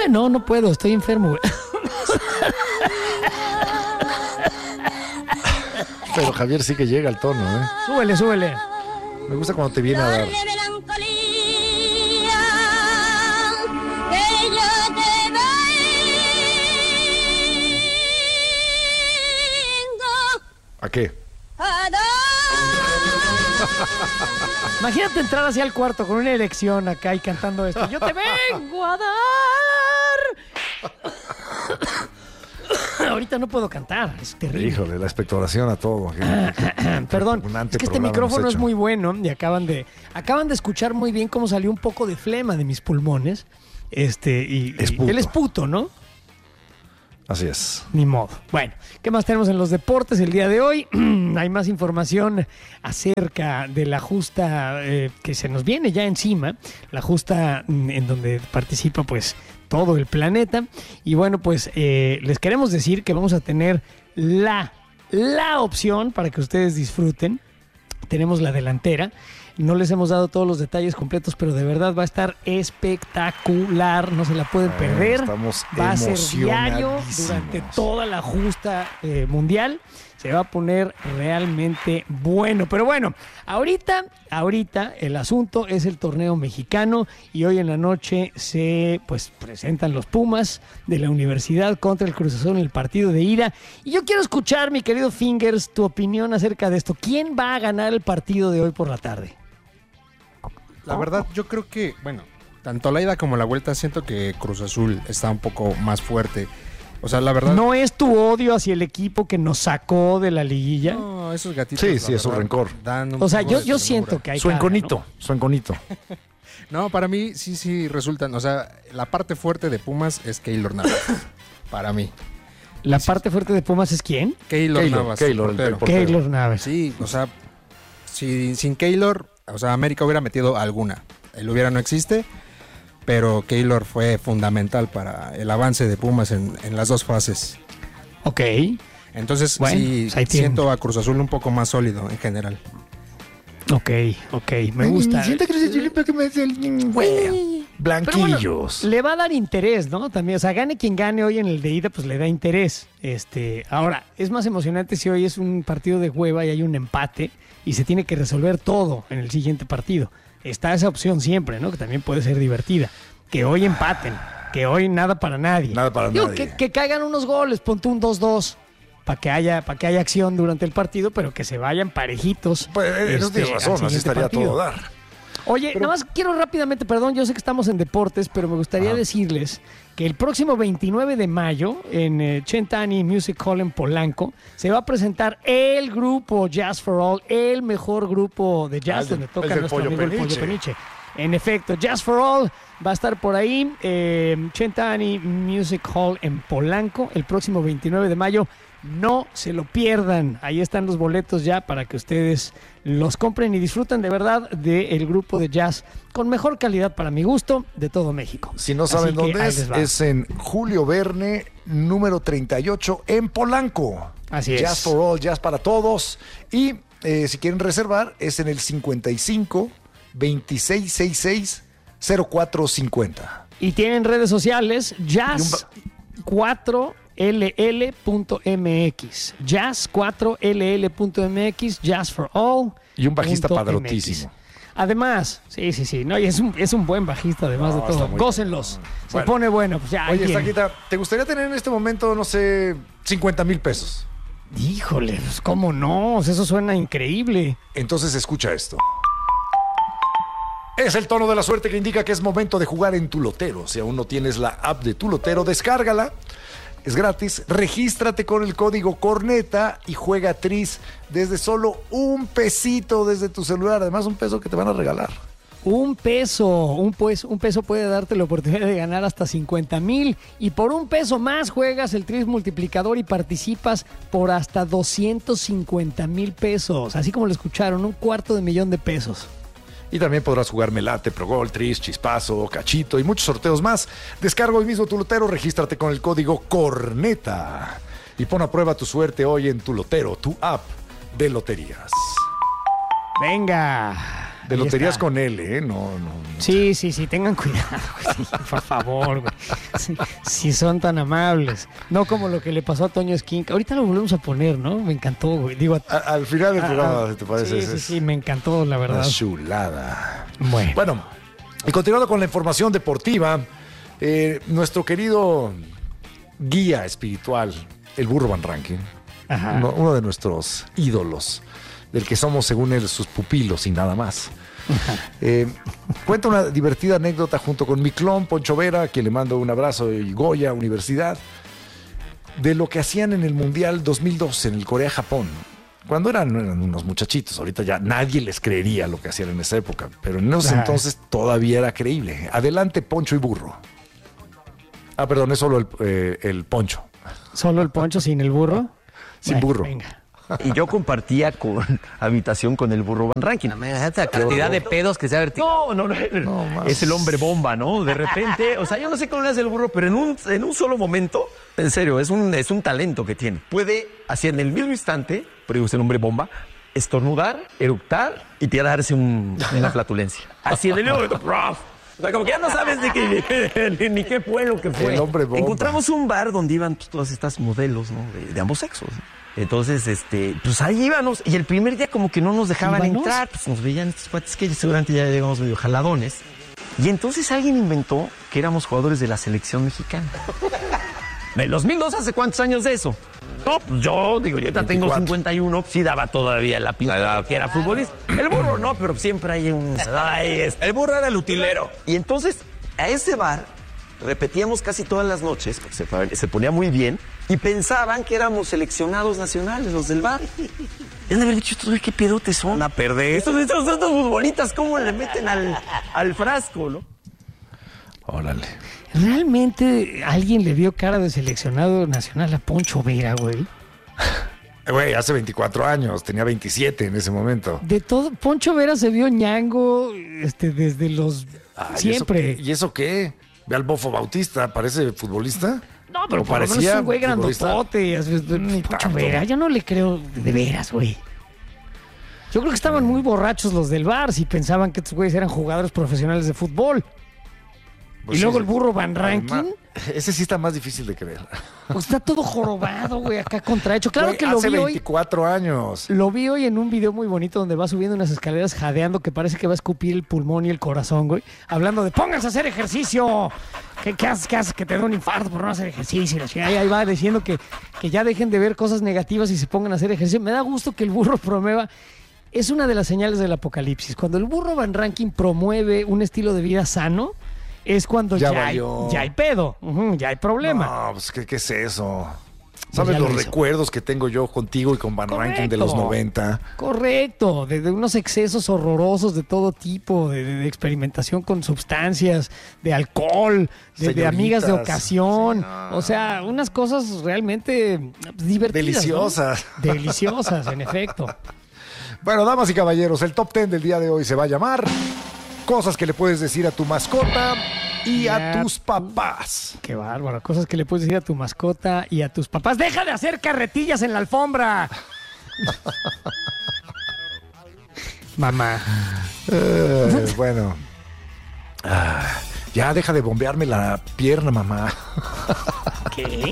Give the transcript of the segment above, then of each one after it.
No puedo, estoy enfermo. Pero Javier sí que llega al tono, ¿eh? Súbele. Me gusta cuando te viene a dar. ¿A qué? Imagínate entrar hacia el cuarto con una erección acá y cantando esto. Yo te vengo a dar. Ahorita no puedo cantar, es terrible. Híjole, la expectoración a todo. Perdón, es que este micrófono es muy bueno y acaban de escuchar muy bien cómo salió un poco de flema de mis pulmones. Y él es puto, ¿no? Así es. Ni modo. Bueno, ¿qué más tenemos en los deportes el día de hoy? Hay más información acerca de la justa que se nos viene ya encima, la justa en donde participa pues todo el planeta. Y bueno, pues les queremos decir que vamos a tener la opción para que ustedes disfruten. Tenemos la delantera. No les hemos dado todos los detalles completos, pero de verdad va a estar espectacular. No se la pueden perder. Va a ser diario durante toda la justa mundial. Se va a poner realmente bueno. Pero bueno, ahorita el asunto es el torneo mexicano y hoy en la noche se presentan los Pumas de la Universidad contra el Cruz Azul en el partido de ida. Y yo quiero escuchar, mi querido Fingers, tu opinión acerca de esto. ¿Quién va a ganar el partido de hoy por la tarde? La verdad, yo creo que, tanto la ida como la vuelta siento que Cruz Azul está un poco más fuerte. O sea, la verdad... ¿No es tu odio hacia el equipo que nos sacó de la liguilla? No, esos gatitos... Sí, es su rencor. O sea, yo siento que hay... Su enconito. No, para mí sí resultan... O sea, la parte fuerte de Pumas es Keylor Navas. Para mí. ¿La parte fuerte de Pumas es quién? Keylor Navas. Keylor Navas. Sí, o sea, sin Keylor... O sea, América hubiera metido alguna. El hubiera no existe, pero Keylor fue fundamental para el avance de Pumas en las dos fases. Ok. Entonces, sí, siento a Cruz Azul un poco más sólido en general. Ok, me gusta. Siento que blanquillos. Bueno, le va a dar interés, ¿no? También, o sea, gane quien gane hoy en el de ida, pues le da interés. Ahora, es más emocionante si hoy es un partido de hueva y hay un empate y se tiene que resolver todo en el siguiente partido. Está esa opción siempre, ¿no? Que también puede ser divertida. Que hoy empaten, que hoy nada para nadie. Que caigan unos goles, ponte un 2-2. Para que haya acción durante el partido, pero que se vayan parejitos. Pues eso tienes razón, así estaría partido. Todo dar. Oye, nada más quiero rápidamente, perdón, yo sé que estamos en deportes, pero me gustaría decirles que el próximo 29 de mayo en Centani Music Hall en Polanco se va a presentar el grupo Jazz for All, el mejor grupo de jazz donde toca nuestro amigo el Pollo Peniche. En efecto, Jazz for All va a estar por ahí, Centani Music Hall en Polanco, el próximo 29 de mayo. No se lo pierdan. Ahí están los boletos ya para que ustedes los compren y disfruten de verdad del grupo de jazz con mejor calidad para mi gusto de todo México. Si no saben dónde es en Julio Verne, número 38 en Polanco. Así es. Jazz for All, jazz para todos. Y si quieren reservar, es en el 55 2666 0450. Y tienen redes sociales, Jazz 4LL.mx, Jazz 4LL.mx, Jazz for All. Y un bajista padrotísimo. Además, sí, no, y es un buen bajista además de todo. Gócenlos. Se pone bueno. Pues ya, oye, Staquita, ¿te gustaría tener en este momento, no sé, 50,000 pesos? Híjole, pues cómo no, eso suena increíble. Entonces escucha esto. Es el tono de la suerte que indica que es momento de jugar en Tu Lotero. Si aún no tienes la app de Tu Lotero, descárgala. Es gratis. Regístrate con el código Corneta y juega Tris desde solo $1 desde tu celular. Además, $1 que te van a regalar. $1 puede darte la oportunidad de ganar hasta 50,000 y por $1 más juegas el Tris multiplicador y participas por hasta 250,000 pesos. Así como lo escucharon, $250,000. Y también podrás jugar Melate, Progol, Tris, Chispazo, Cachito y muchos sorteos más. Descarga hoy mismo Tu Lotero, regístrate con el código Corneta y pon a prueba tu suerte hoy en Tu Lotero, tu app de loterías. Venga, De Ahí loterías está. con L, No. Sí, tengan cuidado, güey, por favor, güey. Si son tan amables. No como lo que le pasó a Toño Esquinca. Ahorita lo volvemos a poner, ¿no? Me encantó, güey. Digo, Al final del programa, ¿te parece? Sí, me encantó, la verdad. Una chulada. Bueno, Y continuando con la información deportiva, nuestro querido guía espiritual, el Burro Van Rankin, ajá. uno de nuestros ídolos, del que somos según él sus pupilos y nada más. Cuenta una divertida anécdota junto con mi clon Poncho Vera, a quien le mando un abrazo, y Goya Universidad, de lo que hacían en el Mundial 2002 en el Corea-Japón. Cuando eran unos muchachitos, ahorita ya nadie les creería lo que hacían en esa época, pero en esos entonces todavía era creíble. Adelante, Poncho y Burro. Perdón, es solo el Poncho. ¿Solo el Poncho sin el burro? Sin burro. Venga. Y yo compartía habitación con el Burro Van Rankin. La cantidad de pedos que se ha vertido. No, es el hombre bomba, ¿no? De repente, o sea, yo no sé cómo le hace el burro, pero en un solo momento, en serio, es un talento que tiene. Puede, así en el mismo instante, pero es el hombre bomba, estornudar, eructar y tirarse una flatulencia. Así en el prof. O sea, como que ya no sabes ni qué fue lo que fue. El hombre bomba. Encontramos un bar donde iban pues, todas estas modelos, ¿no? De ambos sexos. Entonces, pues ahí íbamos. Y el primer día como que no nos dejaban entrar. Pues nos veían estos cuates que seguramente ya llegamos medio jaladones. Y entonces alguien inventó que éramos jugadores de la selección mexicana. ¿En 2002 hace cuántos años de eso? No, pues yo ya tengo 51, sí daba todavía la pinta que era futbolista. El burro no, pero siempre hay el burro era el utilero. Y entonces, a ese bar repetíamos casi todas las noches, porque se ponía muy bien, y pensaban que éramos seleccionados nacionales, los del bar. Y han de haber dicho, estos qué pedotes son a perder. Estos futbolistas, ¿cómo le meten al frasco, no? Órale. ¿Realmente alguien le vio cara de seleccionado nacional a Poncho Vera, güey? Güey, hace 24 años, tenía 27 en ese momento. De todo, Poncho Vera se vio ñango desde los... siempre. ¿Y eso qué? Ve al Bofo Bautista, ¿parece futbolista? No, pero ¿O por lo menos parecía es un güey futbolista? grandotote. Poncho tanto. Vera, yo no le creo de veras, güey. Yo creo que estaban muy borrachos los del bar si pensaban que estos güeyes eran jugadores profesionales de fútbol. Pues y luego sí, el Burro Van Rankin, Ese sí está más difícil de creer. pues está todo jorobado, güey, acá contrahecho. Claro Güey, que lo hace vi hoy. 24 años. Lo vi hoy en un video muy bonito donde va subiendo unas escaleras jadeando que parece que va a escupir el pulmón y el corazón, güey. Hablando de pónganse a hacer ejercicio. ¿Qué haces? Que te da un infarto por no hacer ejercicio. Ahí va diciendo que ya dejen de ver cosas negativas y se pongan a hacer ejercicio. Me da gusto que el burro promueva. Es una de las señales del apocalipsis. Cuando el Burro Van Rankin promueve un estilo de vida sano, es cuando ya hay pedo, ya hay problema. No, pues ¿qué es eso? ¿Sabes ya los lo hizo. recuerdos que tengo yo contigo y con Van Rankin de los 90? Correcto, de unos excesos horrorosos de todo tipo, de experimentación con sustancias, de alcohol, de Señoritas. amigas de ocasión, Sí, no. o sea, unas cosas realmente divertidas. Deliciosas. ¿no? Deliciosas, en efecto. Bueno, damas y caballeros, el top 10 del día de hoy se va a llamar Cosas que le puedes decir a tu mascota y a tus papás. Qué bárbaro, cosas que le puedes decir a tu mascota y a tus papás. ¡Deja de hacer carretillas en la alfombra! Mamá. Bueno. Ya deja de bombearme la pierna, mamá. ¿Qué?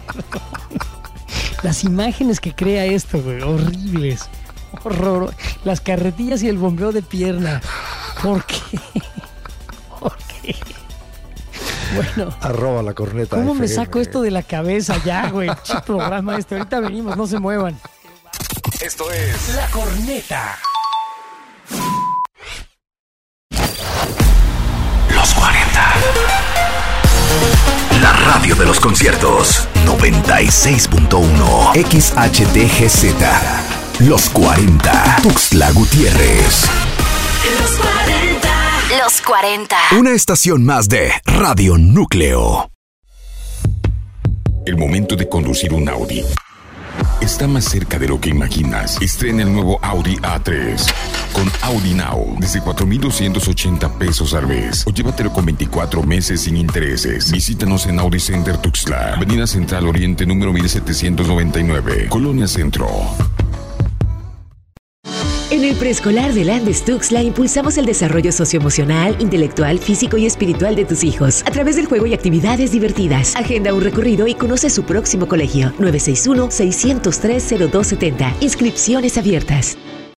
Las imágenes que crea esto, güey, horribles. Horror. Las carretillas y el bombeo de pierna. ¿Por qué? ¿Por qué? Bueno. @ la corneta. ¿Cómo me FM. saco esto de la cabeza ya, güey? Che programa este. Ahorita venimos, no se muevan. Esto es La Corneta. Los 40. La radio de los conciertos. 96.1 XHTGZ. Los 40. Tuxtla Gutiérrez. Los 40. Los 40. Una estación más de Radio Núcleo. El momento de conducir un Audi está más cerca de lo que imaginas. Estrena el nuevo Audi A3 con Audi Now desde 4,280 pesos al mes. O llévatelo con 24 meses sin intereses. Visítanos en Audi Center Tuxtla, Avenida Central Oriente número 1799, Colonia Centro. En el preescolar de Andes Tuxtla impulsamos el desarrollo socioemocional, intelectual, físico y espiritual de tus hijos a través del juego y actividades divertidas. Agenda un recorrido y conoce su próximo colegio. 961-603-0270. Inscripciones abiertas.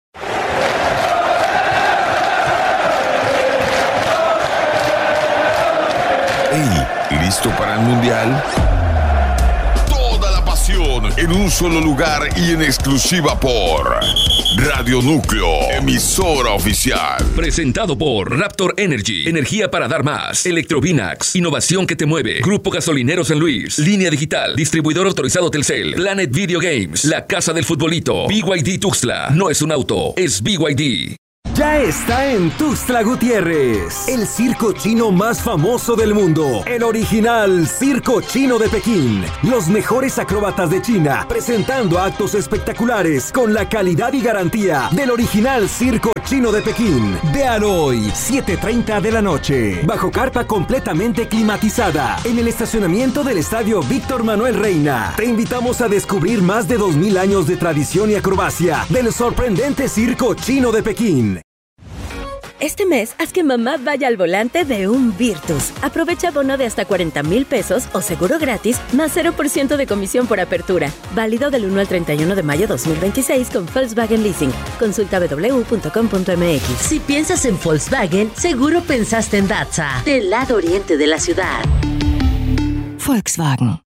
Hey, ¿listo para el Mundial? Toda la pasión en un solo lugar y en exclusiva por Radio Núcleo, emisora oficial. Presentado por Raptor Energy, energía para dar más. Electrovinax, innovación que te mueve. Grupo Gasolinero San Luis, Línea Digital, distribuidor autorizado Telcel. Planet Video Games, la casa del futbolito. BYD Tuxtla, no es un auto, es BYD. Ya está en Tuxtla Gutiérrez, el circo chino más famoso del mundo, el original Circo Chino de Pekín. Los mejores acróbatas de China, presentando actos espectaculares con la calidad y garantía del original Circo Chino de Pekín. Vean hoy, 7:30 de la noche, bajo carpa completamente climatizada, en el estacionamiento del Estadio Víctor Manuel Reina. Te invitamos a descubrir más de 2000 años de tradición y acrobacia del sorprendente Circo Chino de Pekín. Este mes, haz que mamá vaya al volante de un Virtus. Aprovecha bono de hasta 40,000 pesos o seguro gratis, más 0% de comisión por apertura. Válido del 1 al 31 de mayo 2026 con Volkswagen Leasing. Consulta www.com.mx. Si piensas en Volkswagen, seguro pensaste en Datsa, del lado oriente de la ciudad. Volkswagen.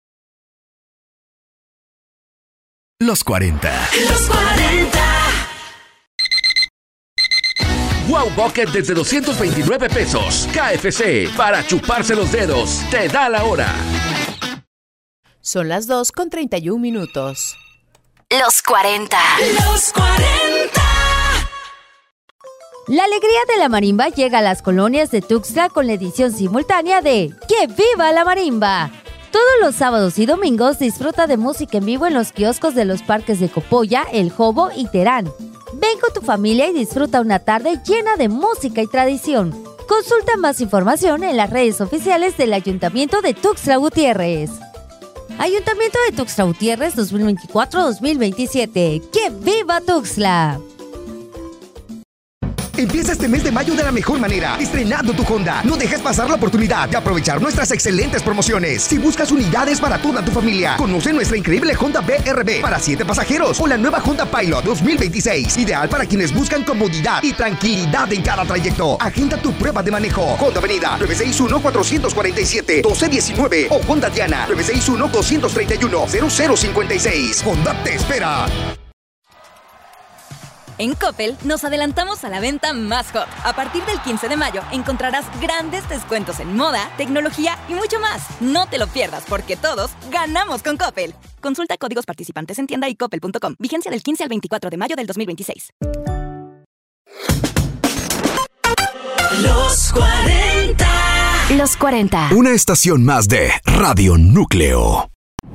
Los 40. Los 40. Wow Bucket desde 229 pesos. KFC, para chuparse los dedos. Te da la hora. Son las 2:31. Los 40. Los 40. La alegría de la marimba llega a las colonias de Tuxtla con la edición simultánea de ¡Que viva la marimba! Todos los sábados y domingos disfruta de música en vivo en los kioscos de los parques de Copolla, El Jobo y Terán. Ven con tu familia y disfruta una tarde llena de música y tradición. Consulta más información en las redes oficiales del Ayuntamiento de Tuxtla Gutiérrez. Ayuntamiento de Tuxtla Gutiérrez 2024-2027. ¡Que viva Tuxtla! Empieza este mes de mayo de la mejor manera, estrenando tu Honda. No dejes pasar la oportunidad de aprovechar nuestras excelentes promociones. Si buscas unidades para toda tu familia, conoce nuestra increíble Honda BRB para 7 pasajeros o la nueva Honda Pilot 2026, ideal para quienes buscan comodidad y tranquilidad en cada trayecto. Agenda tu prueba de manejo. Honda Avenida 961-447-1219 o Honda Diana 961-231-0056. Honda te espera. En Coppel nos adelantamos a la venta más hot. A partir del 15 de mayo encontrarás grandes descuentos en moda, tecnología y mucho más. No te lo pierdas porque todos ganamos con Coppel. Consulta códigos participantes en tienda y coppel.com. Vigencia del 15 al 24 de mayo del 2026. Los 40. Los 40. Una estación más de Radio Núcleo.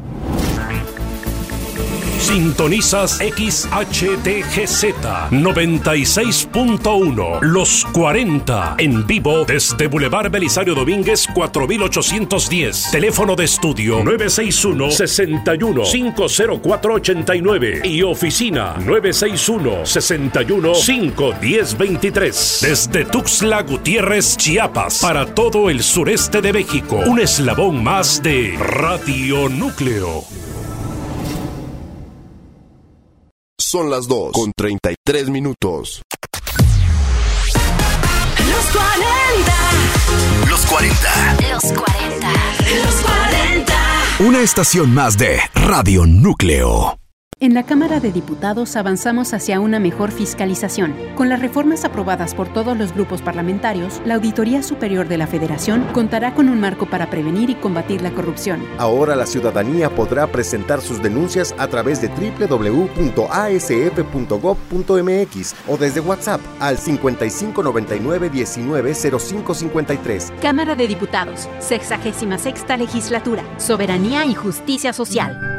Sintonizas XHTGZ 96.1 Los 40 en vivo desde Boulevard Belisario Domínguez 4810. Teléfono de estudio 961-61-50489 y oficina 961-61-51023. Desde Tuxtla Gutiérrez, Chiapas, para todo el sureste de México. Un eslabón más de Radio Núcleo. Son las 2:33. Los 40. Los 40. Los 40. Los 40. Una estación más de Radio Núcleo. En la Cámara de Diputados avanzamos hacia una mejor fiscalización. Con las reformas aprobadas por todos los grupos parlamentarios, la Auditoría Superior de la Federación contará con un marco para prevenir y combatir la corrupción. Ahora la ciudadanía podrá presentar sus denuncias a través de www.asf.gov.mx o desde WhatsApp al 5599-190553. Cámara de Diputados, 66ª Legislatura, Soberanía y Justicia Social.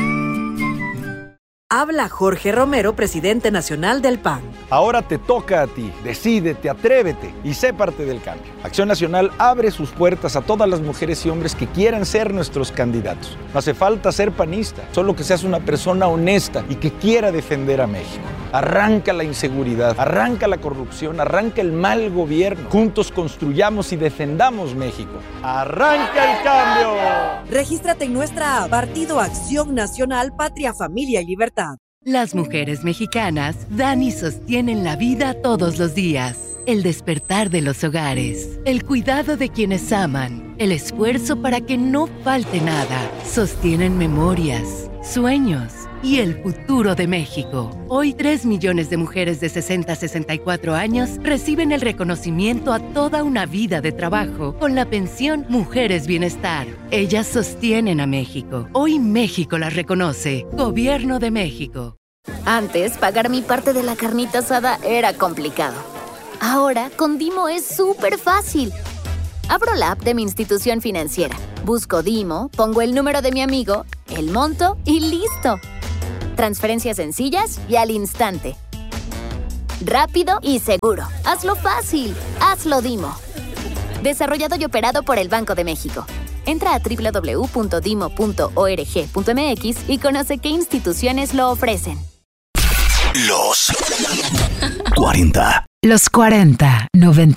Habla Jorge Romero, presidente nacional del PAN. Ahora te toca a ti. Decídete, atrévete y sé parte del cambio. Acción Nacional abre sus puertas a todas las mujeres y hombres que quieran ser nuestros candidatos. No hace falta ser panista, solo que seas una persona honesta y que quiera defender a México. arranca la inseguridad, arranca la corrupción, arranca el mal gobierno. Juntos construyamos y defendamos México. ¡Arranca el cambio! Regístrate en nuestra app Partido Acción Nacional, Patria, Familia y Libertad. Las mujeres mexicanas dan y sostienen la vida todos los días. El despertar de los hogares, el cuidado de quienes aman, el esfuerzo para que no falte nada. Sostienen memorias, sueños y el futuro de México. Hoy 3 millones de mujeres de 60 a 64 años reciben el reconocimiento a toda una vida de trabajo con la pensión Mujeres Bienestar. Ellas sostienen a México. Hoy México las reconoce. Gobierno de México. Antes, pagar mi parte de la carnita asada era complicado. Ahora, con Dimo es súper fácil. Abro la app de mi institución financiera, busco Dimo, pongo el número de mi amigo, el monto y ¡listo! Transferencias sencillas y al instante. Rápido y seguro. Hazlo fácil. Hazlo Dimo. Desarrollado y operado por el Banco de México. Entra a www.dimo.org.mx y conoce qué instituciones lo ofrecen. Los 40. Los 40,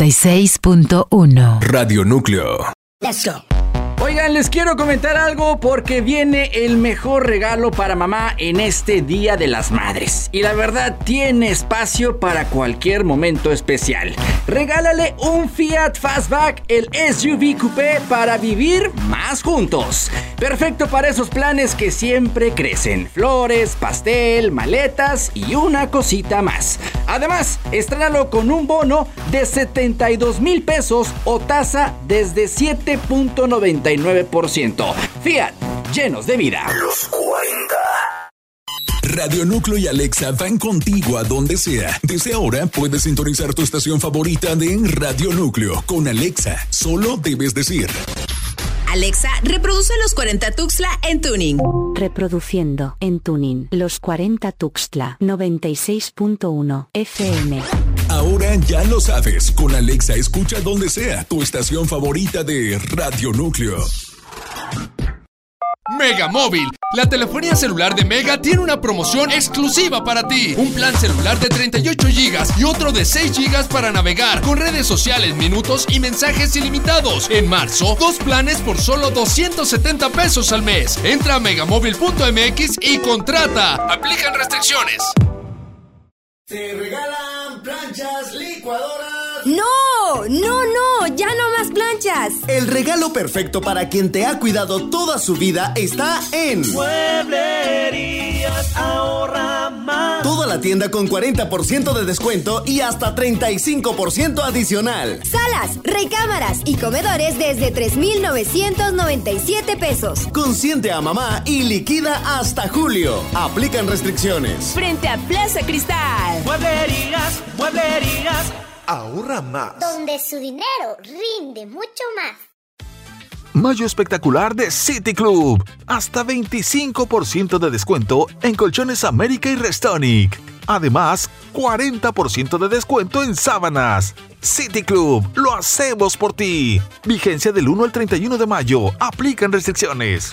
96.1. Radio Núcleo. Let's go. Oigan, les quiero comentar algo porque viene el mejor regalo para mamá en este Día de las Madres. Y la verdad, tiene espacio para cualquier momento especial. Regálale un Fiat Fastback, el SUV coupé para vivir más juntos. Perfecto para esos planes que siempre crecen. Flores, pastel, maletas y una cosita más. Además, estrénalo con un bono de 72,000 pesos o tasa desde 7.99%. Fiat, llenos de vida. Los 40. Radio Núcleo y Alexa van contigo a donde sea. Desde ahora puedes sintonizar tu estación favorita de Radio Núcleo. Con Alexa, solo debes decir: Alexa, reproduce Los 40 Tuxtla en Tuning. Reproduciendo en Tuning Los 40 Tuxtla 96.1 FM. Ahora ya lo sabes, con Alexa escucha donde sea tu estación favorita de Radio Núcleo. Mega Móvil, la telefonía celular de Mega tiene una promoción exclusiva para ti. Un plan celular de 38 GB y otro de 6 GB para navegar con redes sociales, minutos y mensajes ilimitados. En marzo, 2 planes por solo 270 pesos al mes. Entra a megamóvil.mx y contrata. Aplican restricciones. Se regalan planchas, licuadoras. ¡No! ¡Ya no más planchas! El regalo perfecto para quien te ha cuidado toda su vida está en Mueblerías Ahorra Más. Toda la tienda con 40% de descuento y hasta 35% adicional. Salas, recámaras y comedores desde 3,997 pesos. Consiente a mamá y liquida hasta julio. Aplican restricciones. Frente a Plaza Cristal. Mueblerías Ahorra más. Donde su dinero rinde mucho más. Mayo espectacular de City Club. Hasta 25% de descuento en colchones América y Restonic. Además, 40% de descuento en sábanas. City Club, lo hacemos por ti. Vigencia del 1 al 31 de mayo. Aplican restricciones.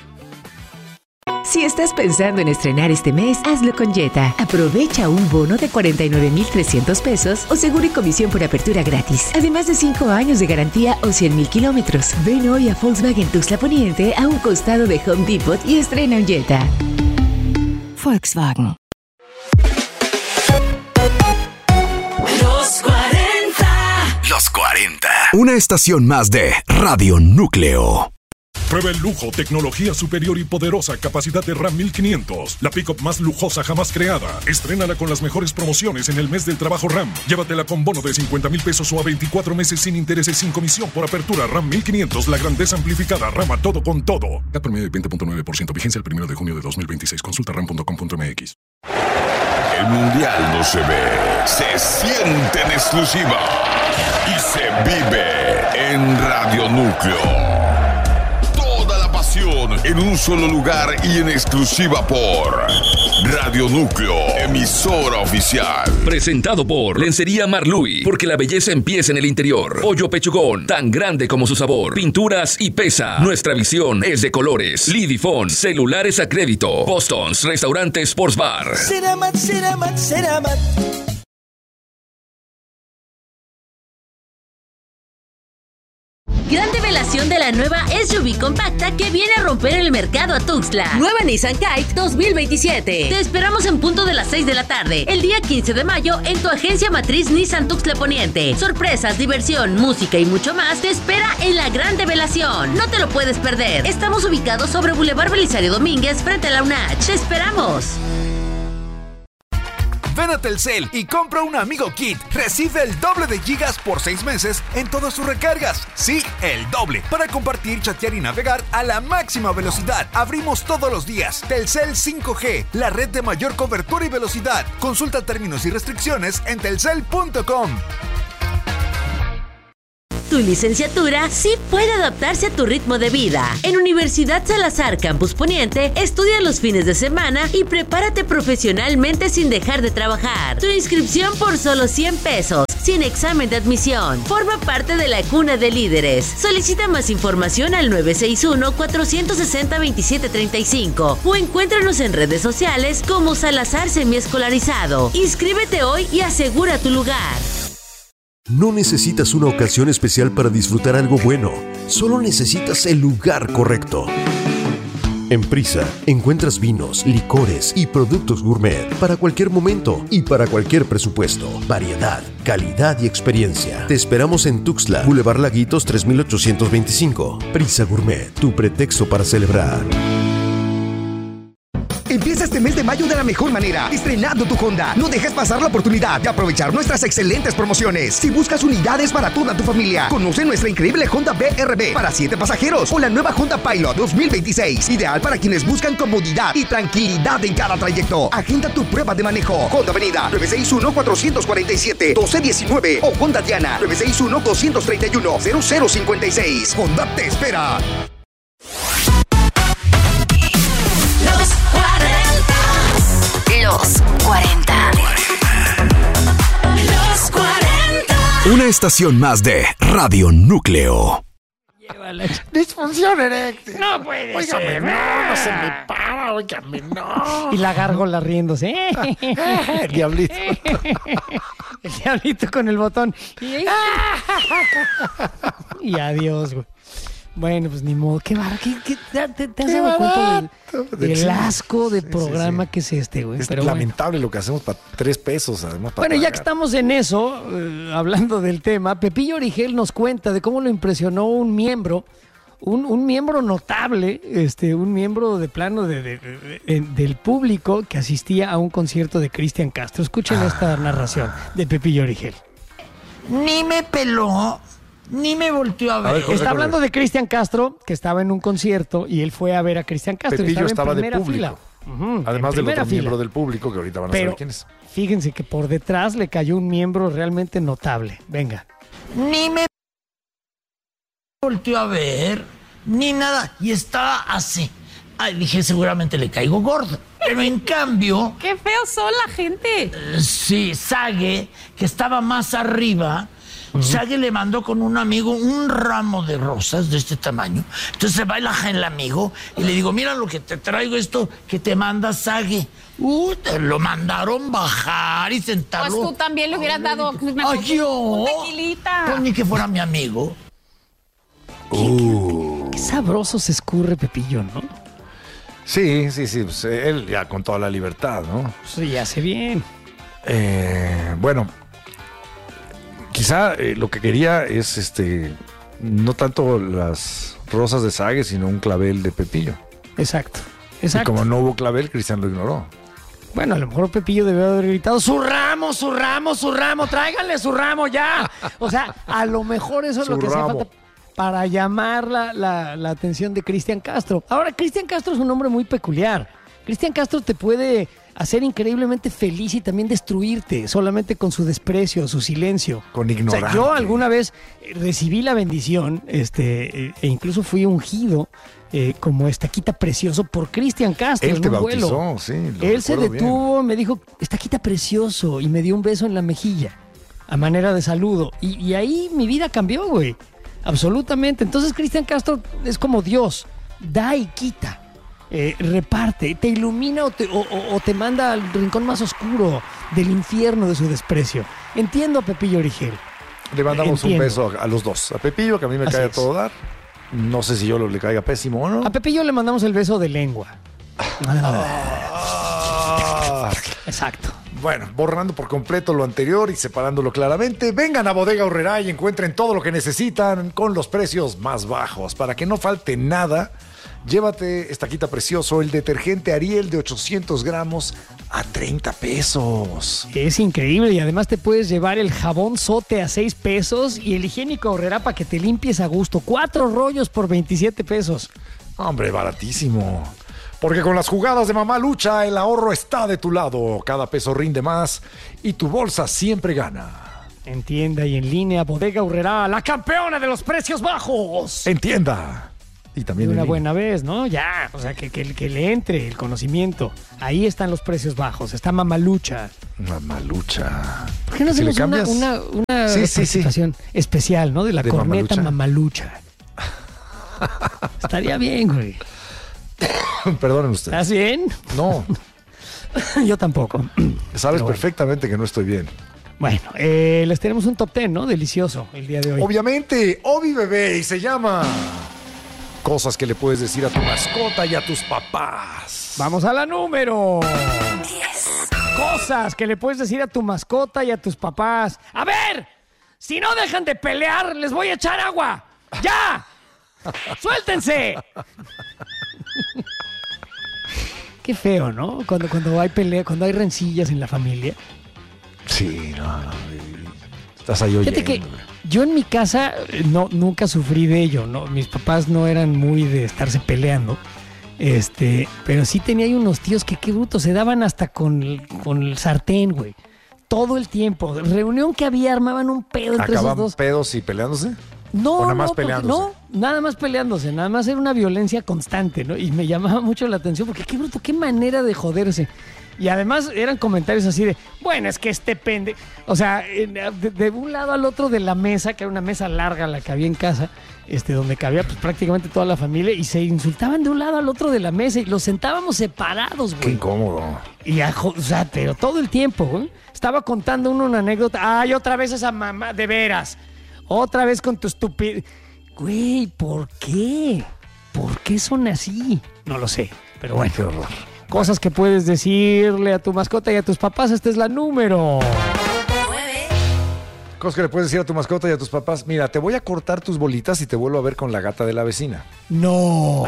Si estás pensando en estrenar este mes, hazlo con Jetta. Aprovecha un bono de 49,300 pesos o seguro y comisión por apertura gratis. Además de 5 años de garantía o 100,000 kilómetros. Ven hoy a Volkswagen Tuxtla Poniente a un costado de Home Depot y estrena un Jetta. Volkswagen. Los 40. Los 40. Una estación más de Radio Núcleo. Prueba el lujo, tecnología superior y poderosa capacidad de RAM 1500. La pickup más lujosa jamás creada. Estrénala con las mejores promociones en el mes del trabajo RAM. Llévatela con bono de 50,000 pesos o a 24 meses sin intereses, sin comisión por apertura. RAM 1500, la grandeza amplificada. RAM a todo con todo. CAT promedio de 20.9%. Vigencia el 1 de junio de 2026. Consulta ram.com.mx. El mundial no se ve, se siente en exclusiva y se vive en Radio Núcleo. en un solo lugar y en exclusiva por Radio Núcleo, emisora oficial. Presentado por Lencería Marluy, porque la belleza empieza en el interior. Pollo Pechugón, tan grande como su sabor. Pinturas y Pesa. Nuestra visión es de colores. Lidifón, celulares a crédito. Boston's, restaurante Sports Bar. Ceramat. Gran revelación de la nueva SUV compacta que viene a romper el mercado a Tuxtla. Nueva Nissan Kite 2027. Te esperamos en punto de las 6 de la tarde, el día 15 de mayo, en tu agencia matriz Nissan Tuxtla Poniente. Sorpresas, diversión, música y mucho más te espera en la gran revelación. No te lo puedes perder. Estamos ubicados sobre Boulevard Belisario Domínguez, frente a la UNACH. ¡Te esperamos! Ven a Telcel y compra un Amigo Kit. Recibe el doble de gigas por 6 meses en todas sus recargas. Sí, el doble. Para compartir, chatear y navegar a la máxima velocidad. Abrimos todos los días. Telcel 5G, la red de mayor cobertura y velocidad. Consulta términos y restricciones en telcel.com. Tu licenciatura sí puede adaptarse a tu ritmo de vida. En Universidad Salazar Campus Poniente, estudia los fines de semana y prepárate profesionalmente sin dejar de trabajar. Tu inscripción por solo 100 pesos, sin examen de admisión. Forma parte de la cuna de líderes. Solicita más información al 961-460-2735 o encuéntranos en redes sociales como Salazar Semiescolarizado. Inscríbete hoy y asegura tu lugar. No necesitas una ocasión especial para disfrutar algo bueno, solo necesitas el lugar correcto. En Prisa encuentras vinos, licores y productos gourmet para cualquier momento y para cualquier presupuesto. Variedad, calidad y experiencia. Te esperamos en Tuxtla, Boulevard Laguitos 3825. Prisa Gourmet, tu pretexto para celebrar. Empieza este mes de mayo de la mejor manera, estrenando tu Honda. No dejes pasar la oportunidad de aprovechar nuestras excelentes promociones. Si buscas unidades para toda tu familia, conoce nuestra increíble Honda BRB para 7 pasajeros o la nueva Honda Pilot 2026, ideal para quienes buscan comodidad y tranquilidad en cada trayecto. Agenda tu prueba de manejo. Honda Avenida 961-447-1219 o Honda Diana 961-231-0056. Honda te espera. Los 40. Los 40. Una estación más de Radio Núcleo. Disfunción eréctil. No puede Óigame, ser. no se me para, óigame, no. Y la gárgola riéndose. El diablito. El diablito con el botón. Y adiós, güey. Bueno, pues ni modo. Qué barato. ¿Te has dado cuenta del asco de programa que es este, güey? Es Pero lamentable lo que hacemos para 3 pesos, además. Bueno, ya que estamos en eso, hablando del tema, Pepillo Origel nos cuenta de cómo lo impresionó un miembro, un miembro notable, un miembro de plano del público que asistía a un concierto de Cristian Castro. Escuchen esta narración de Pepillo Origel. Ni me peló, ni me volteó a ver. Está hablando de Cristian Castro, que estaba en un concierto y él fue a ver a Cristian Castro. Pepillo estaba en de público. fila. Además del otro fila. miembro del público, que ahorita van a saber quién es. Fíjense que por detrás le cayó un miembro realmente notable. Venga. Ni me volteó a ver, ni nada. Y estaba así. Ay, dije, seguramente le caigo gordo. Pero en cambio... ¡Qué feos son la gente! Sí, Sage, que estaba más arriba... Sage le mandó con un amigo un ramo de rosas de este tamaño. Entonces se va el amigo y le digo, mira lo que te traigo, esto que te manda Sage. Te lo mandaron bajar y sentarlo. Pues tú también le hubieras dado yo. un tequilita. Pues ni que fuera mi amigo. Qué sabroso se escurre Pepillo, ¿no? Sí, pues él ya con toda la libertad, ¿no? Sí, hace bien. Bueno, quizá lo que quería es no tanto las rosas de Sage, sino un clavel de Pepillo. Exacto. Y como no hubo clavel, Cristian lo ignoró. Bueno, a lo mejor Pepillo debió haber gritado, su ramo, tráiganle su ramo ya. O sea, a lo mejor eso es lo que hacía falta para llamar la atención de Cristian Castro. Ahora, Cristian Castro es un hombre muy peculiar. Cristian Castro te puede a ser increíblemente feliz y también destruirte solamente con su desprecio, su silencio. Con ignorancia. O sea, yo alguna vez recibí la bendición e incluso fui ungido como estaquita precioso por Cristian Castro. Él te en un bautizó, vuelo. sí. Él se detuvo, me dijo, estaquita precioso, y me dio un beso en la mejilla a manera de saludo. Y ahí mi vida cambió, güey. Absolutamente. Entonces Cristian Castro es como Dios. Da y quita. Reparte, te ilumina o te manda al rincón más oscuro del infierno de su desprecio. Entiendo a Pepillo Origel. Le mandamos un beso a los dos. A Pepillo, que a mí me cae a todo dar. No sé si yo le caiga pésimo o no. A Pepillo le mandamos el beso de lengua. Exacto. Bueno, borrando por completo lo anterior y separándolo claramente, vengan a Bodega Aurrerá y encuentren todo lo que necesitan con los precios más bajos. Para que no falte nada, llévate estaquita precioso, el detergente Ariel de 800 gramos a 30 pesos. Es increíble, y además te puedes llevar el jabón Sote a 6 pesos y el higiénico Aurrerá para que te limpies a gusto. 4 rollos por 27 pesos. Hombre, baratísimo. Porque con las jugadas de Mamá Lucha, el ahorro está de tu lado. Cada peso rinde más y tu bolsa siempre gana. En tienda y en línea, Bodega Aurrerá, la campeona de los precios bajos. En tienda. Y también de una en buena vez, ¿no? Ya, o sea, que le entre el conocimiento. Ahí están los precios bajos. Está Mamá Lucha. Mamá Lucha. ¿Por qué no hacemos una presentación especial, ¿no? De la corneta Mamá Lucha. Estaría bien, güey. Perdonen ustedes. ¿Estás bien? No. Yo tampoco. Sabes perfectamente que no estoy bien. Bueno, les tenemos un top 10, ¿no? Delicioso el día de hoy. Obviamente, Obi Bebé, y se llama Cosas que le puedes decir a tu mascota y a tus papás. Vamos a la número 10. Cosas que le puedes decir a tu mascota y a tus papás. A ver, si no dejan de pelear, les voy a echar agua. ¡Ya! ¡Suéltense! Qué feo, ¿no? Cuando hay pelea, cuando hay rencillas en la familia. Sí, no. Estás ahí oyendo. Fíjate que yo en mi casa nunca sufrí de ello, ¿no? Mis papás no eran muy de estarse peleando. Pero sí tenía ahí unos tíos que qué bruto, se daban hasta con el sartén, güey. Todo el tiempo. Reunión que había, armaban un pedo entre esos dos. ¿Acaban pedos y peleándose? No, ¿O nada más peleándose? No, nada más peleándose, nada más era una violencia constante, ¿no? Y me llamaba mucho la atención porque qué bruto, qué manera de joderse. Y además eran comentarios así de, bueno, es que o sea, de un lado al otro de la mesa, que era una mesa larga la que había en casa, donde cabía pues prácticamente toda la familia, y se insultaban de un lado al otro de la mesa y los sentábamos separados, güey. Qué incómodo. Y o sea, pero todo el tiempo, güey. Estaba contando uno una anécdota. Ay, otra vez esa mamá, de veras. Otra vez con tu estupidez. Güey, ¿por qué? ¿Por qué son así? No lo sé, pero bueno. Qué horror. Cosas que puedes decirle a tu mascota y a tus papás. Esta es la número 9. Cosas que le puedes decir a tu mascota y a tus papás. Mira, te voy a cortar tus bolitas y te vuelvo a ver con la gata de la vecina. No.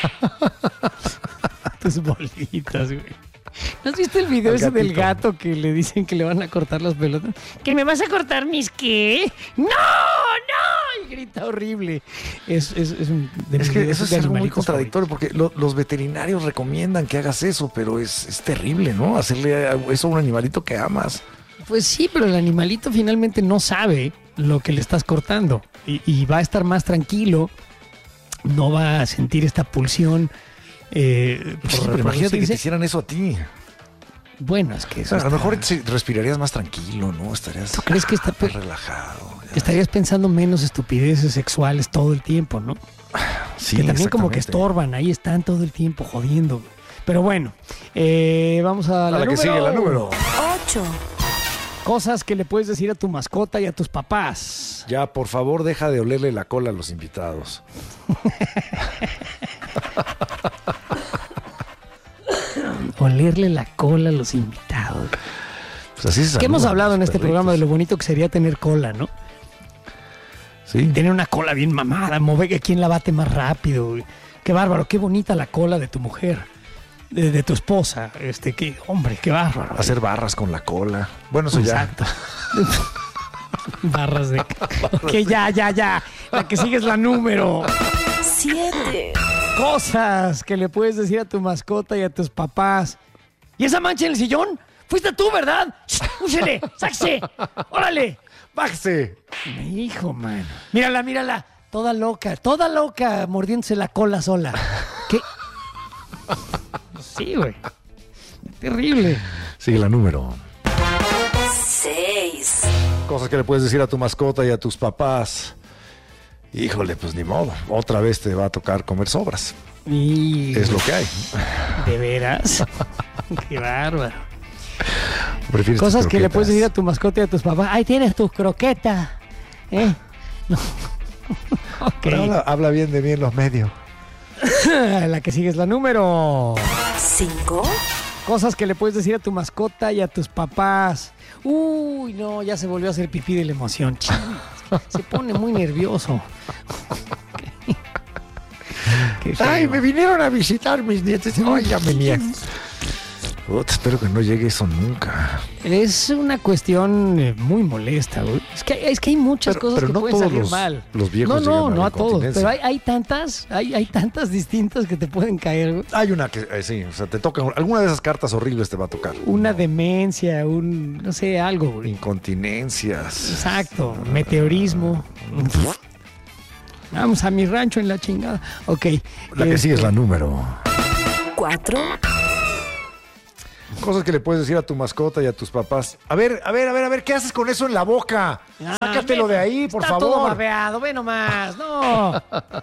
Tus bolitas, güey. ¿No has visto el video ese del gato que le dicen que le van a cortar las pelotas? ¿Que me vas a cortar mis qué? ¡No! ¡No! Y grita horrible. Es que eso es algo muy contradictorio porque los veterinarios recomiendan que hagas eso, pero es terrible, ¿no? Hacerle eso a un animalito que amas. Pues sí, pero el animalito finalmente no sabe lo que le estás cortando y va a estar más tranquilo, no va a sentir esta pulsión. Pero imagínate que te hicieran eso a ti. Bueno, es que eso a lo mejor respirarías más tranquilo, ¿no? Estarías ¿Tú crees que más relajado. Estarías pensando menos estupideces sexuales todo el tiempo, ¿no? Sí, que también como que estorban, ahí están todo el tiempo jodiendo. Pero bueno, vamos a la que sigue, la número 8. Cosas que le puedes decir a tu mascota y a tus papás. Ya, por favor, deja de olerle la cola a los invitados. Olerle la cola a los invitados. Pues así es. Que hemos hablado en este programa de lo bonito que sería tener cola, ¿no? Sí. Tener una cola bien mamada, mover a quién la bate más rápido. Qué bárbaro, qué bonita la cola de tu mujer, de tu esposa. Qué hombre, qué bárbaro. Hacer barras con la cola. Bueno, eso exacto. Barras de... Ok, ya. La que sigue es la número 7. Cosas que le puedes decir a tu mascota y a tus papás. ¿Y esa mancha en el sillón? Fuiste tú, ¿verdad? ¡Úsele! ¡Sáquese! ¡Órale! ¡Bájese! Mi hijo, mano. Mírala. Toda loca, mordiéndose la cola sola. ¿Qué? Sí, güey. Terrible. Sigue la número 6. Cosas que le puedes decir a tu mascota y a tus papás. Híjole, pues ni modo. Otra vez te va a tocar comer sobras. Y... es lo que hay. ¿De veras? Qué bárbaro. Cosas que le puedes decir a tu mascota y a tus papás. Ahí tienes tus croquetas. No. Okay. Pero habla bien de mí en los medios. La que sigue es la número 5. Cosas que le puedes decir a tu mascota y a tus papás. Uy, no, ya se volvió a hacer pipí de la emoción. Se pone muy nervioso. Ay, me vinieron a visitar mis nietos. Ay, ya venía. Espero que no llegue eso nunca. Es una cuestión muy molesta, güey. Es que hay muchas cosas pero que no pueden todos salir mal. Los viejos no a todos. Pero hay tantas distintas que te pueden caer, güey. Hay una que, sí, o sea, te toca. Alguna de esas cartas horribles te va a tocar. Una demencia, no sé, algo, güey. Incontinencias. Exacto. Meteorismo. Vamos a mi rancho en la chingada. Ok. La que sigue es la número 4. Cosas que le puedes decir a tu mascota y a tus papás. A ver, ¿qué haces con eso en la boca? Sácatelo de ahí, por favor. Está todo babeado, ve nomás. No.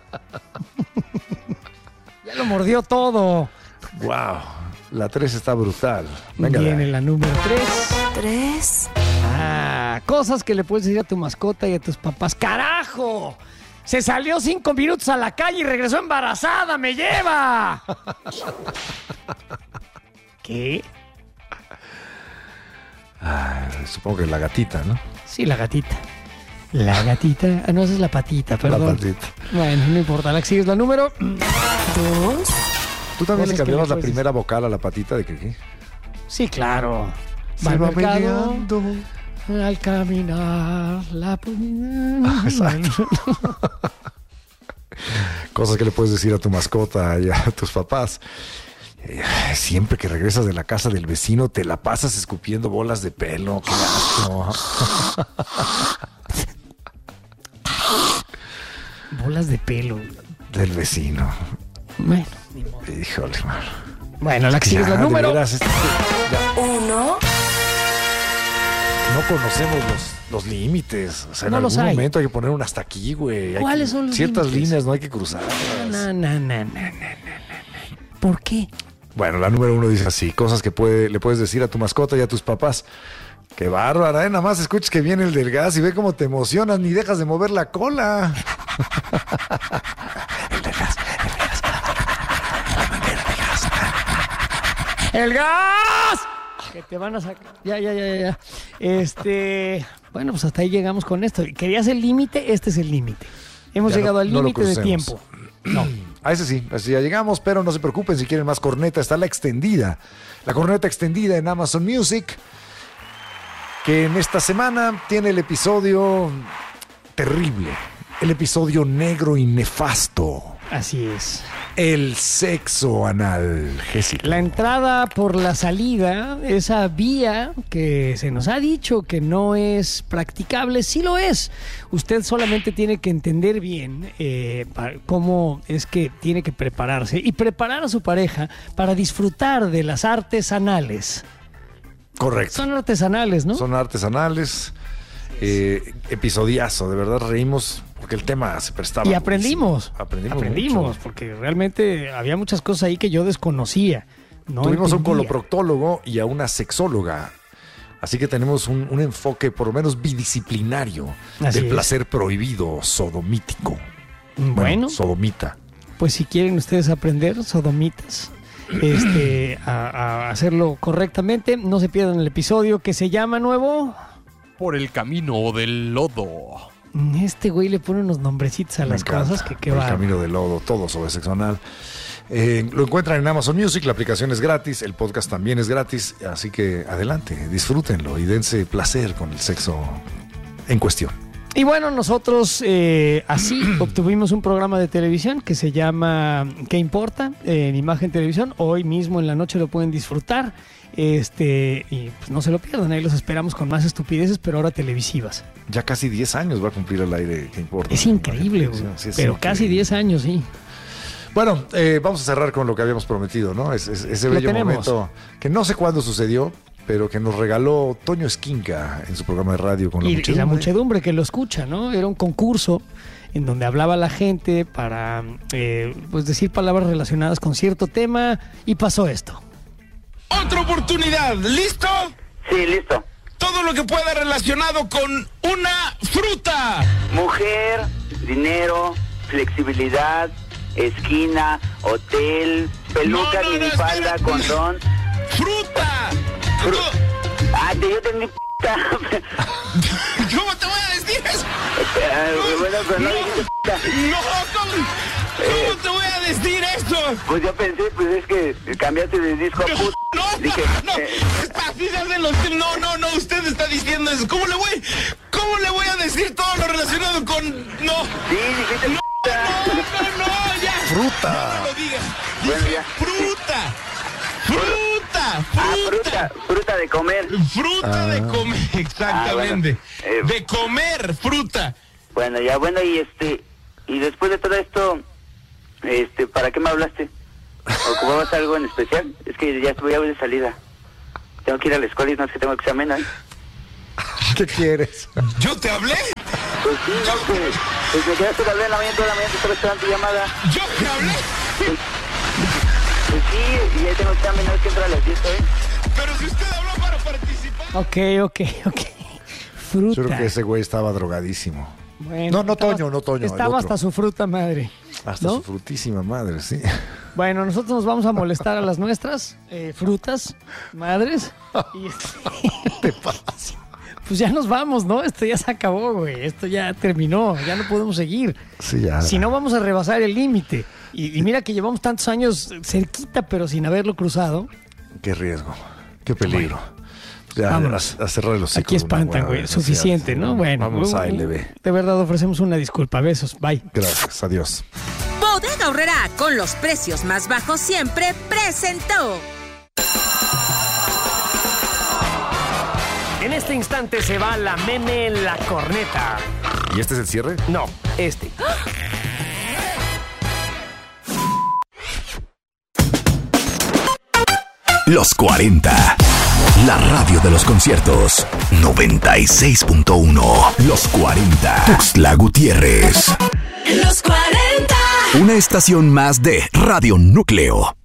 Ya lo mordió todo. Wow. La 3 está brutal. Venga. Viene la número 3. 3. Cosas que le puedes decir a tu mascota y a tus papás. ¡Carajo! Se salió 5 minutos a la calle y regresó embarazada. ¡Me lleva! ¿Qué? Supongo que la gatita, ¿no? Sí, la gatita. La gatita. No, esa es la patita, perdón. La patita. Bueno, no importa. La que sigue es la número 2. ¿Tú también le cambiabas la primera vocal a la patita de qué? Sí, claro. Se va peleando al caminar la Exacto. Cosas que le puedes decir a tu mascota y a tus papás. Siempre que regresas de la casa del vecino te la pasas escupiendo bolas de pelo. ¡Qué asco! Bolas de pelo del vecino. Bueno, híjole, mano. Bueno, la que sigue es la número 1. No conocemos los límites. O sea, no en algún hay. momento hay que poner un hasta aquí, güey. ¿Cuáles son los ciertas límites? líneas no hay que cruzar. No. ¿Por qué? Bueno, la número 1 dice así: cosas que le puedes decir a tu mascota y a tus papás. Qué bárbara, Nada más escuchas que viene el del gas y ve cómo te emocionas, ni dejas de mover la cola. El del gas. ¡El gas! Que te van a sacar. Ya. Bueno, pues hasta ahí llegamos con esto. ¿Querías el límite? Este es el límite. Hemos llegado al límite de tiempo. No. A ese sí, así ya llegamos, pero no se preocupen si quieren más corneta, está la extendida. La corneta extendida en Amazon Music, que en esta semana tiene el episodio terrible, el episodio negro y nefasto. Así es. El sexo analgésico. La entrada por la salida, esa vía que se nos ha dicho que no es practicable, sí lo es. Usted solamente tiene que entender bien cómo es que tiene que prepararse y preparar a su pareja para disfrutar de las artesanales. Correcto. Son artesanales, ¿no? Son artesanales. Episodiazo, de verdad reímos porque el tema se prestaba. Y aprendimos mucho. porque realmente había muchas cosas ahí que yo desconocía. No Tuvimos entendía. un coloproctólogo y a una sexóloga. Así que tenemos un enfoque por lo menos bidisciplinario del placer prohibido sodomítico. Bueno, sodomita. Pues si quieren ustedes aprender sodomitas, a hacerlo correctamente, no se pierdan el episodio que se llama nuevo Por el camino del lodo. Este güey le pone unos nombrecitos a las cosas que Por va. el camino del lodo, todo sobre sexo anal. Lo encuentran en Amazon Music, la aplicación es gratis, el podcast también es gratis, así que adelante, disfrútenlo y dense placer con el sexo en cuestión. Y bueno, nosotros así obtuvimos un programa de televisión que se llama ¿Qué importa? En Imagen Televisión. Hoy mismo en la noche lo pueden disfrutar. Y pues no se lo pierdan, ahí los esperamos con más estupideces, pero ahora televisivas. Ya casi 10 años va a cumplir al aire, ¿qué importa? Es increíble, güey. Sí, pero casi 10 años, sí. Bueno, vamos a cerrar con lo que habíamos prometido, ¿no? Ese bello momento que no sé cuándo sucedió, pero que nos regaló Toño Esquinca en su programa de radio con la muchedumbre. Y la muchedumbre que lo escucha, ¿no? Era un concurso en donde hablaba la gente para pues decir palabras relacionadas con cierto tema, y pasó esto. Otra oportunidad, ¿listo? Sí, listo. Todo lo que pueda relacionado con una fruta. Mujer, dinero, flexibilidad, esquina, hotel, peluca, minifalda, condón. ¡Fruta! Yo tengo p***. ¿Cómo te voy a decir eso? Bueno, pero no dijiste p***. ¿Cómo te voy a decir esto? Pues yo pensé, pues es que cambiaste de disco a p***. Dije, no, usted está diciendo eso. ¿Cómo le voy a decir todo lo relacionado con no? Sí, dijiste no, ya. Fruta. No me lo digas. Bueno, dije, ya. Fruta de comer. Fruta de comer, exactamente. Bueno. De comer fruta. Bueno, y después de todo esto, ¿para qué me hablaste? ¿Ocupabas algo en especial? Es que ya voy de salida. Tengo que ir a la escuela y no es que tengo examen hoy. ¿Qué quieres? ¿Yo te hablé? Pues sí, no, pues me quedaste de hablar en la mañana, toda la mañana te estaba esperando tu llamada. ¿Yo te hablé? Pues sí, y ya tengo examen, no es que entra a las 10, ¿eh? Pero si usted habló para participar. Ok. Fruta. Yo creo que ese güey estaba drogadísimo. Bueno, no Toño. Estaba hasta su fruta madre. Hasta su frutísima madre, sí. Bueno, nosotros nos vamos a molestar a las nuestras frutas madres. Y ¿Qué te pasa? Pues ya nos vamos, ¿no? Esto ya se acabó, güey. Esto ya terminó. Ya no podemos seguir. Sí, ya. Si no, vamos a rebasar el límite. Y mira que llevamos tantos años cerquita, pero sin haberlo cruzado. Qué riesgo. Qué peligro. Ya, vámonos. A cerrar los hocico. Aquí espantan, güey. Suficiente, ¿no? Bueno. Vamos a LB. De verdad ofrecemos una disculpa. Besos. Bye. Gracias. Adiós. Bodega Aurrerá, con los precios más bajos siempre, presentó. En este instante se va la meme en la corneta. ¿Y este es el cierre? No, este. Los 40. La radio de los conciertos. 96.1. Los 40. Tuxtla Gutiérrez. Los 40. Una estación más de Radio Núcleo.